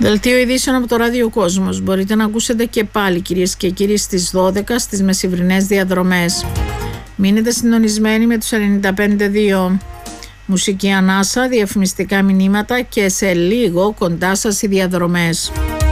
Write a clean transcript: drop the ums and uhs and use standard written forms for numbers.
Δελτίο ειδήσεων από το Ράδιο Κόσμος. Μπορείτε να ακούσετε και πάλι, κυρίες και κύριοι, στις 12 στις μεσημβρινές διαδρομές. Μείνετε συντονισμένοι με τους 95.2. Μουσική ανάσα, διαφημιστικά μηνύματα και σε λίγο κοντά σας οι διαδρομές.